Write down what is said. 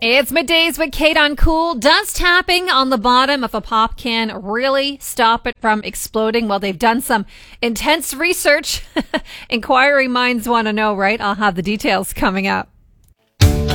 It's middays with Kate on Cool. Does tapping on the bottom of a pop can really stop it from exploding? Well, they've done some intense research. Inquiry minds want to know, right? I'll have the details coming up.